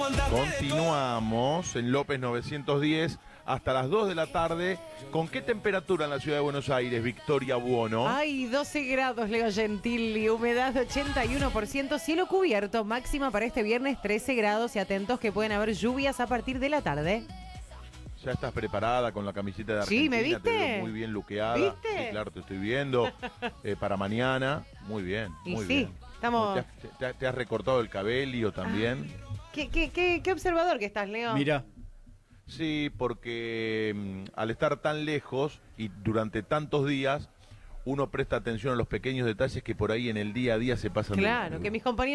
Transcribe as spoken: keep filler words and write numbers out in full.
Continuamos en López novecientos diez hasta las dos de la tarde. ¿Con qué temperatura en la ciudad de Buenos Aires, Victoria Buono? Ay, doce grados, Leo Gentili, humedad de ochenta y uno por ciento, cielo cubierto, máxima para este viernes trece grados y atentos que pueden haber lluvias a partir de la tarde. ¿Ya estás preparada con la camiseta de Argentina? Sí, ¿me viste? Te veo muy bien luqueada. ¿Viste? Sí, claro, te estoy viendo. Eh, para mañana, muy bien, Y muy sí, bien. estamos... ¿Te has, te has- te has recortado el cabello también? Ah, ¿Qué, qué, qué, qué observador que estás, Leo? Mira, Sí, porque mm, al estar tan lejos y durante tantos días, uno presta atención a los pequeños detalles que por ahí en el día a día se pasan de Claro, largo. que mis compañeros